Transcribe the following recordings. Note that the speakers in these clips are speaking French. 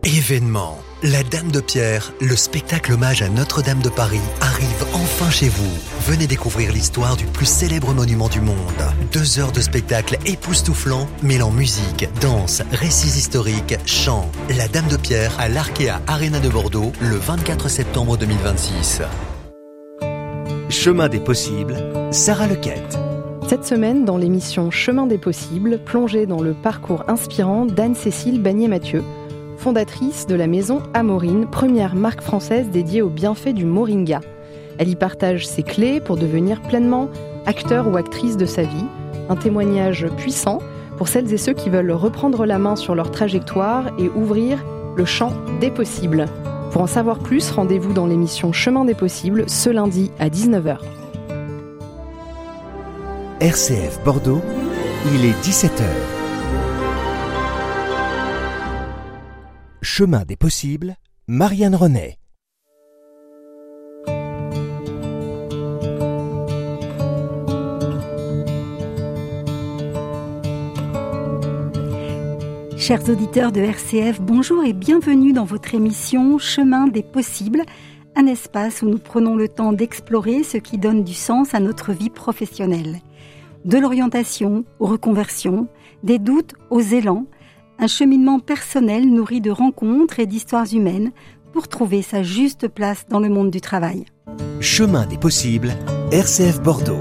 Événement. La Dame de Pierre, le spectacle hommage à Notre-Dame de Paris, arrive enfin chez vous. Venez découvrir l'histoire du plus célèbre monument du monde. 2 heures de spectacle époustouflant, mêlant musique, danse, récits historiques, chants. La Dame de Pierre à l'Arkea Arena de Bordeaux, le 24 septembre 2026. Chemin des possibles, Sarah Lequette. Cette semaine, dans l'émission Chemin des possibles, plongez dans le parcours inspirant d'Anne-Cécile Bagné-Mathieu, fondatrice de la maison Amorine, première marque française dédiée aux bienfaits du moringa. Elle y partage ses clés pour devenir pleinement acteur ou actrice de sa vie. Un témoignage puissant pour celles et ceux qui veulent reprendre la main sur leur trajectoire et ouvrir le champ des possibles. Pour en savoir plus, rendez-vous dans l'émission Chemin des possibles ce lundi à 19h. RCF Bordeaux, il est 17h. Chemin des possibles, Marianne Renet. Chers auditeurs de RCF, bonjour et bienvenue dans votre émission Chemin des possibles, un espace où nous prenons le temps d'explorer ce qui donne du sens à notre vie professionnelle. De l'orientation aux reconversions, des doutes aux élans, un cheminement personnel nourri de rencontres et d'histoires humaines pour trouver sa juste place dans le monde du travail. Chemin des possibles, RCF Bordeaux.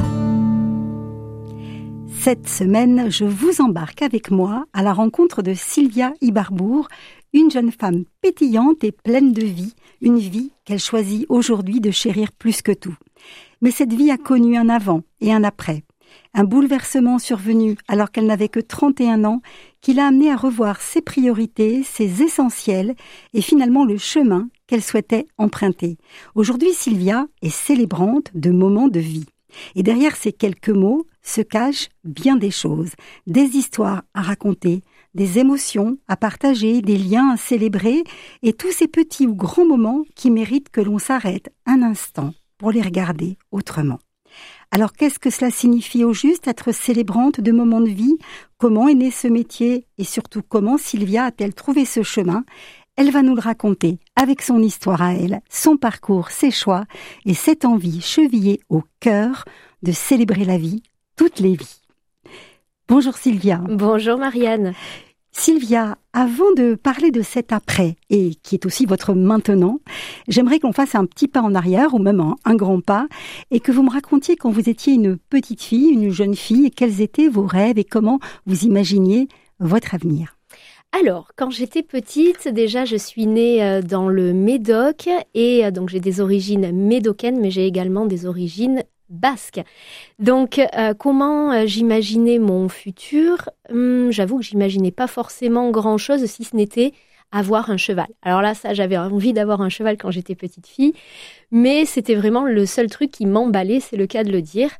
Cette semaine, je vous embarque avec moi à la rencontre de Sylvia Ibarbour, une jeune femme pétillante et pleine de vie, une vie qu'elle choisit aujourd'hui de chérir plus que tout. Mais cette vie a connu un avant et un après. Un bouleversement survenu alors qu'elle n'avait que 31 ans qui l'a amenée à revoir ses priorités, ses essentiels et finalement le chemin qu'elle souhaitait emprunter. Aujourd'hui, Sylvia est célébrante de moments de vie. Et derrière ces quelques mots se cachent bien des choses, des histoires à raconter, des émotions à partager, des liens à célébrer et tous ces petits ou grands moments qui méritent que l'on s'arrête un instant pour les regarder autrement. Alors qu'est-ce que cela signifie au juste, être célébrante de moments de vie? Comment est né ce métier? Et surtout, comment Sylvia a-t-elle trouvé ce chemin? Elle va nous le raconter avec son histoire à elle, son parcours, ses choix et cette envie chevillée au cœur de célébrer la vie, toutes les vies. Bonjour Sylvia. Bonjour Marianne. Sylvia, avant de parler de cet après, et qui est aussi votre maintenant, j'aimerais qu'on fasse un petit pas en arrière, ou même un grand pas, et que vous me racontiez quand vous étiez une petite fille, une jeune fille, et quels étaient vos rêves et comment vous imaginiez votre avenir. Alors, quand j'étais petite, déjà je suis née dans le Médoc, et donc j'ai des origines médocaines, mais j'ai également des origines basque. Donc, comment j'imaginais mon futur? J'avoue que j'imaginais pas forcément grand-chose, si ce n'était avoir un cheval. Alors là, ça, j'avais envie d'avoir un cheval quand j'étais petite fille, mais c'était vraiment le seul truc qui m'emballait, c'est le cas de le dire.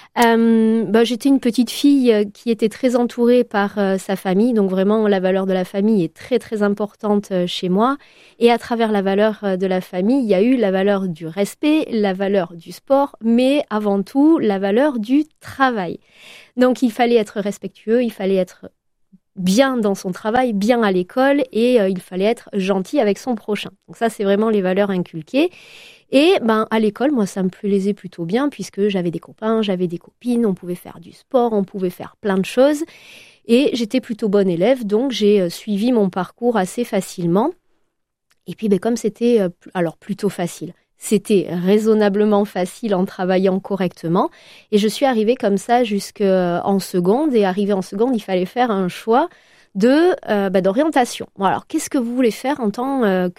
J'étais une petite fille qui était très entourée par sa famille, donc vraiment la valeur de la famille est très très importante chez moi. Et à travers la valeur de la famille, il y a eu la valeur du respect, la valeur du sport, mais avant tout la valeur du travail. Donc il fallait être respectueux, il fallait être bien dans son travail, bien à l'école et il fallait être gentil avec son prochain. Donc ça, c'est vraiment les valeurs inculquées. Et à l'école, moi, ça me plaisait plutôt bien puisque j'avais des copains, j'avais des copines, on pouvait faire du sport, on pouvait faire plein de choses. Et j'étais plutôt bonne élève, donc j'ai suivi mon parcours assez facilement. Et puis, comme c'était plutôt facile, c'était raisonnablement facile en travaillant correctement. Et je suis arrivée comme ça jusqu'en seconde. Et arrivée en seconde, il fallait faire un choix d'orientation. Bon, alors, qu'est-ce que vous voulez faire en tant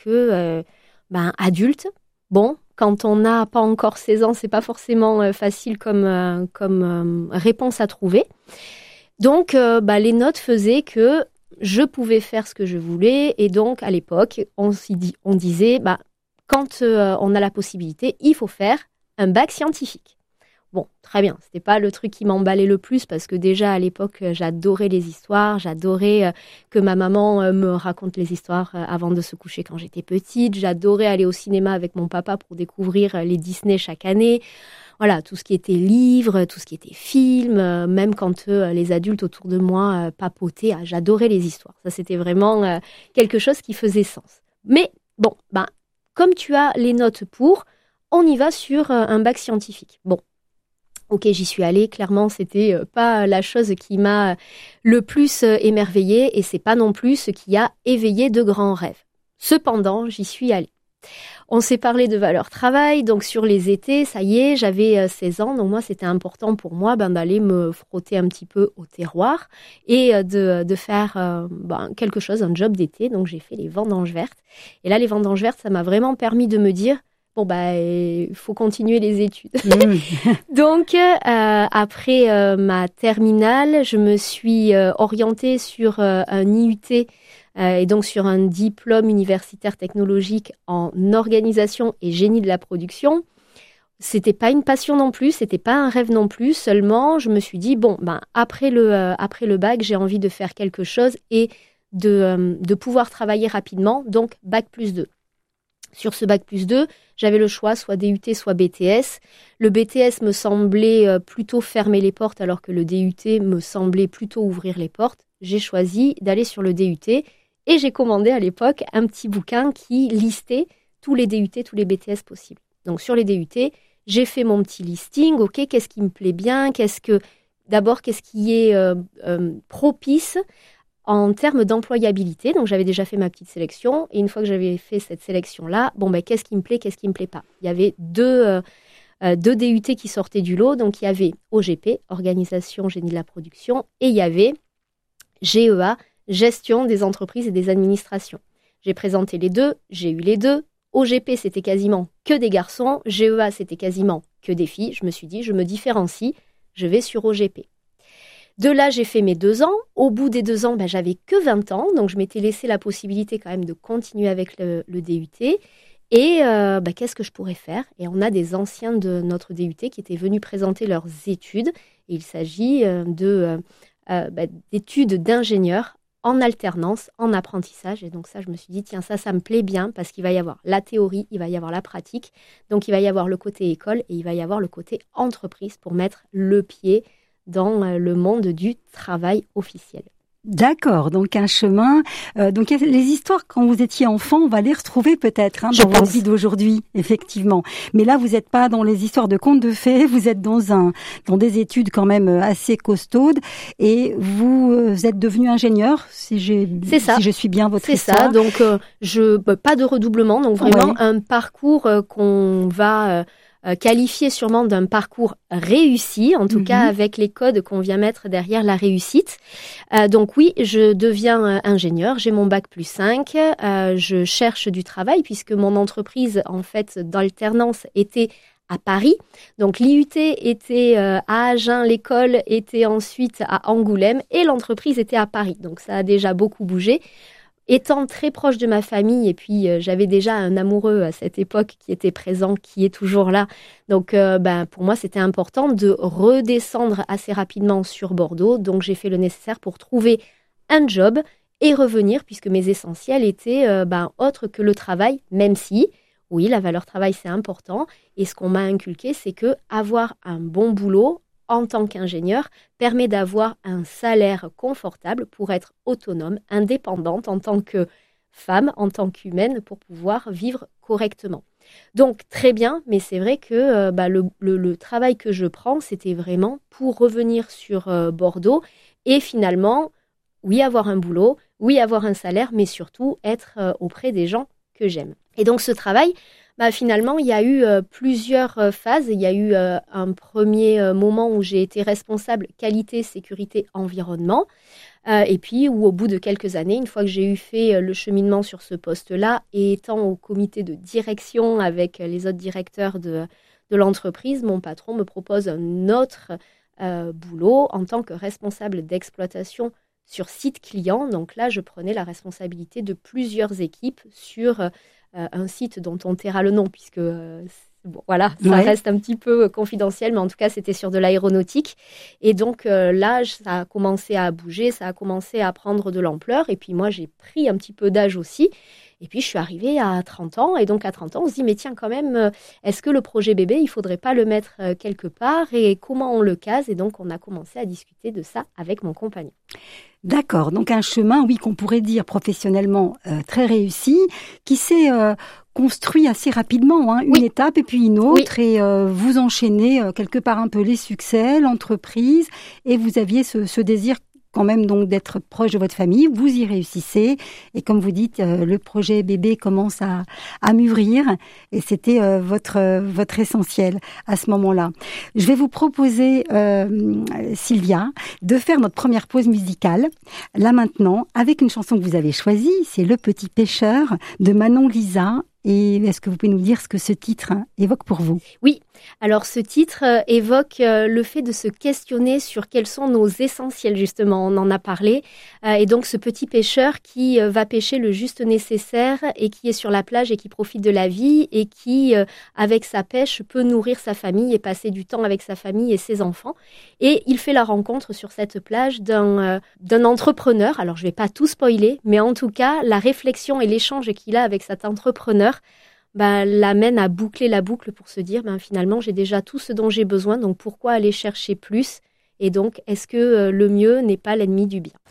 adulte? Bon, quand on n'a pas encore 16 ans, c'est pas forcément facile comme réponse à trouver. Donc, les notes faisaient que je pouvais faire ce que je voulais. Et donc, à l'époque, on disait... quand on a la possibilité, il faut faire un bac scientifique. Bon, très bien, c'était pas le truc qui m'emballait le plus parce que déjà à l'époque, j'adorais les histoires, j'adorais que ma maman me raconte les histoires avant de se coucher quand j'étais petite, j'adorais aller au cinéma avec mon papa pour découvrir les Disney chaque année. voilà, tout ce qui était livres, tout ce qui était films, même quand les adultes autour de moi papotaient, j'adorais les histoires. Ça, c'était vraiment quelque chose qui faisait sens. Mais bon, comme tu as les notes pour, on y va sur un bac scientifique. Bon, ok, j'y suis allée. Clairement, c'était pas la chose qui m'a le plus émerveillée et c'est pas non plus ce qui a éveillé de grands rêves. Cependant, j'y suis allée. On s'est parlé de valeur travail, donc sur les étés, ça y est, j'avais 16 ans, donc moi c'était important pour moi d'aller me frotter un petit peu au terroir et de faire quelque chose, un job d'été, donc j'ai fait les vendanges vertes. Et là, les vendanges vertes, ça m'a vraiment permis de me dire, il faut continuer les études. Donc, après ma terminale, je me suis orientée sur un IUT et donc sur un diplôme universitaire technologique en organisation et génie de la production. C'était pas une passion non plus, c'était pas un rêve non plus. Seulement, je me suis dit après le bac, j'ai envie de faire quelque chose et de pouvoir travailler rapidement. Donc bac plus 2. Sur ce bac plus 2, j'avais le choix, soit DUT, soit BTS. Le BTS me semblait plutôt fermer les portes, alors que le DUT me semblait plutôt ouvrir les portes. J'ai choisi d'aller sur le DUT et j'ai commandé à l'époque un petit bouquin qui listait tous les DUT, tous les BTS possibles. Donc sur les DUT, j'ai fait mon petit listing. Ok, qu'est-ce qui me plaît bien ? Qu'est-ce qui est propice en termes d'employabilité? Donc, j'avais déjà fait ma petite sélection. Et une fois que j'avais fait cette sélection-là, qu'est-ce qui me plaît, qu'est-ce qui ne me plaît pas ? Il y avait deux DUT qui sortaient du lot. Donc, il y avait OGP, Organisation Génie de la Production, et il y avait GEA, Gestion des entreprises et des administrations. J'ai présenté les deux, j'ai eu les deux. OGP, c'était quasiment que des garçons. GEA, c'était quasiment que des filles. Je me suis dit, je me différencie, je vais sur OGP. De là, j'ai fait mes 2 ans. Au bout des 2 ans, j'avais que 20 ans. Donc, je m'étais laissé la possibilité quand même de continuer avec le DUT. Et qu'est-ce que je pourrais faire ? Et on a des anciens de notre DUT qui étaient venus présenter leurs études. Et il s'agit d'études d'ingénieurs en alternance, en apprentissage. Et donc ça, je me suis dit, tiens, ça me plaît bien parce qu'il va y avoir la théorie, il va y avoir la pratique. Donc, il va y avoir le côté école et il va y avoir le côté entreprise pour mettre le pied dans le monde du travail officiel. D'accord, donc un chemin. Donc les histoires quand vous étiez enfant, on va les retrouver peut-être dans votre vie d'aujourd'hui, effectivement. Mais là, vous n'êtes pas dans les histoires de contes de fées, vous êtes dans des études quand même assez costaudes, et vous êtes devenu ingénieur, si je suis bien votre histoire. C'est ça. Donc pas de redoublement, donc vraiment un parcours qu'on va qualifié sûrement d'un parcours réussi, en tout cas avec les codes qu'on vient mettre derrière la réussite. Donc oui, je deviens ingénieur, j'ai mon bac plus 5, je cherche du travail puisque mon entreprise, en fait, d'alternance était à Paris. Donc l'IUT était à Agen, l'école était ensuite à Angoulême et l'entreprise était à Paris. Donc ça a déjà beaucoup bougé. Étant très proche de ma famille, et puis j'avais déjà un amoureux à cette époque qui était présent, qui est toujours là. Donc pour moi, c'était important de redescendre assez rapidement sur Bordeaux. Donc j'ai fait le nécessaire pour trouver un job et revenir, puisque mes essentiels étaient autres que le travail, même si, oui, la valeur travail, c'est important. Et ce qu'on m'a inculqué, c'est que avoir un bon boulot en tant qu'ingénieur permet d'avoir un salaire confortable pour être autonome, indépendante en tant que femme, en tant qu'humaine, pour pouvoir vivre correctement. Donc très bien, mais c'est vrai que le travail que je prends, c'était vraiment pour revenir sur Bordeaux et finalement, oui, avoir un boulot, oui, avoir un salaire, mais surtout être auprès des gens que j'aime. Et donc ce travail, finalement, il y a eu plusieurs phases. Il y a eu un premier moment où j'ai été responsable qualité, sécurité, environnement. Et puis, où au bout de quelques années, une fois que j'ai eu fait le cheminement sur ce poste-là, et étant au comité de direction avec les autres directeurs de l'entreprise, mon patron me propose un autre boulot en tant que responsable d'exploitation sur site client. Donc là, je prenais la responsabilité de plusieurs équipes sur un site dont on taira le nom, puisque ça reste un petit peu confidentiel, mais en tout cas, c'était sur de l'aéronautique. Et donc là, ça a commencé à bouger, ça a commencé à prendre de l'ampleur. Et puis moi, j'ai pris un petit peu d'âge aussi. Et puis, je suis arrivée à 30 ans. Et donc, à 30 ans, on se dit, mais tiens, quand même, est-ce que le projet bébé, il ne faudrait pas le mettre quelque part? Et comment on le case? Et donc, on a commencé à discuter de ça avec mon compagnon. D'accord, donc un chemin, oui, qu'on pourrait dire professionnellement très réussi, qui s'est construit assez rapidement, une étape et puis une autre, et vous enchaînez quelque part un peu les succès, l'entreprise, et vous aviez ce désir quand même donc d'être proche de votre famille, vous y réussissez, et comme vous dites, le projet bébé commence à mûrir, et c'était votre essentiel à ce moment-là. Je vais vous proposer, Sylvia, de faire notre première pause musicale, là maintenant, avec une chanson que vous avez choisie, c'est Le Petit Pêcheur de Manon Lisa. Et est-ce que vous pouvez nous dire ce que ce titre évoque pour vous? Oui, alors ce titre évoque le fait de se questionner sur quels sont nos essentiels, justement, on en a parlé. Et donc ce petit pêcheur qui va pêcher le juste nécessaire et qui est sur la plage et qui profite de la vie et qui, avec sa pêche, peut nourrir sa famille et passer du temps avec sa famille et ses enfants. Et il fait la rencontre sur cette plage d'un entrepreneur. Alors je ne vais pas tout spoiler, mais en tout cas, la réflexion et l'échange qu'il a avec cet entrepreneur l'amène à boucler la boucle pour se dire finalement j'ai déjà tout ce dont j'ai besoin, donc pourquoi aller chercher plus? Et donc est-ce que le mieux n'est pas l'ennemi du bien?